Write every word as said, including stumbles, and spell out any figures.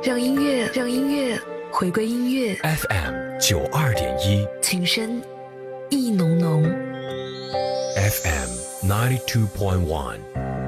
让音乐，让音乐回归音乐。 F M 九二点一， 情深意浓浓。 F M ninety two point one。